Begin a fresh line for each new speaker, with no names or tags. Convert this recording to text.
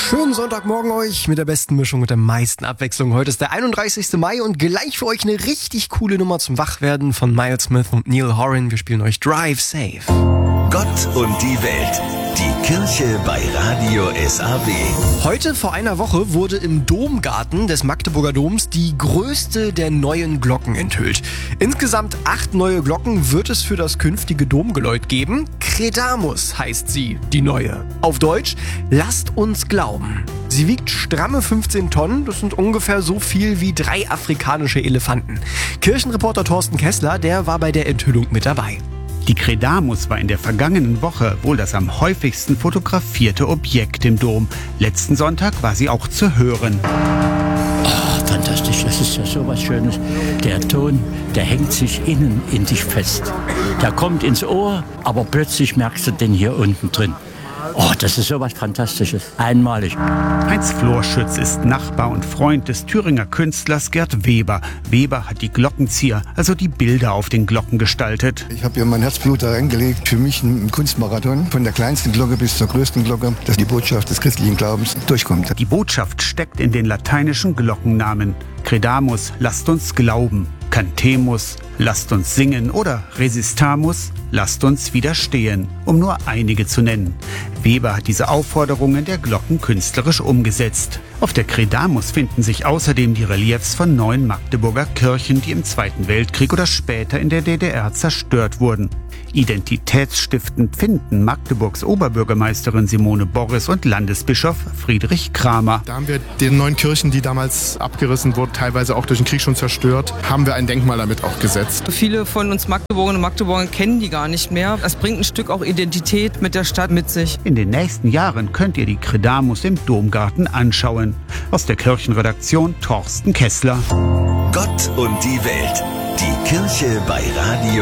Schönen Sonntagmorgen euch mit der besten Mischung und der meisten Abwechslung. Heute ist der 31. Mai und gleich für euch eine richtig coole Nummer zum Wachwerden von Miles Smith und Neil Horan. Wir spielen euch Drive Safe.
Gott und die Welt. Die Kirche bei Radio SAW.
Heute vor einer Woche wurde im Domgarten des Magdeburger Doms die größte der neuen Glocken enthüllt. Insgesamt 8 neue Glocken wird es für das künftige Domgeläut geben. Credamus heißt sie, die neue. Auf Deutsch, lasst uns glauben. Sie wiegt stramme 15 Tonnen, das sind ungefähr so viel wie 3 afrikanische Elefanten. Kirchenreporter Thorsten Kessler, der war bei der Enthüllung mit dabei.
Die Credamus war in der vergangenen Woche wohl das am häufigsten fotografierte Objekt im Dom. Letzten Sonntag war sie auch zu hören.
Fantastisch, das ist ja so was Schönes. Der Ton, der hängt sich innen in dich fest. Der kommt ins Ohr, aber plötzlich merkst du den hier unten drin. Oh, das ist so was Fantastisches, einmalig.
Heinz Florschütz ist Nachbar und Freund des Thüringer Künstlers Gerd Weber. Weber hat die Glockenzieher, also die Bilder auf den Glocken gestaltet.
Ich habe ja mein Herzblut da reingelegt. Für mich ein Kunstmarathon, von der kleinsten Glocke bis zur größten Glocke, dass die Botschaft des christlichen Glaubens durchkommt.
Die Botschaft steckt in den lateinischen Glockennamen. Credamus, lasst uns glauben. Cantemus, lasst uns singen, oder Resistamus, lasst uns widerstehen, um nur einige zu nennen. Weber hat diese Aufforderungen der Glocken künstlerisch umgesetzt. Auf der Credamus finden sich außerdem die Reliefs von 9 Magdeburger Kirchen, die im Zweiten Weltkrieg oder später in der DDR zerstört wurden. Identitätsstiftend finden Magdeburgs Oberbürgermeisterin Simone Boris und Landesbischof Friedrich Kramer.
Da haben wir den 9 Kirchen, die damals abgerissen wurden, teilweise auch durch den Krieg schon zerstört, haben wir ein Denkmal damit auch gesetzt.
Viele von uns Magdeburgerinnen und Magdeburgern kennen die gar nicht mehr. Das bringt ein Stück auch Identität mit der Stadt mit sich.
In den nächsten Jahren könnt ihr die Credamus im Domgarten anschauen. Aus der Kirchenredaktion Thorsten Kessler.
Gott und die Welt. Die Kirche bei Radio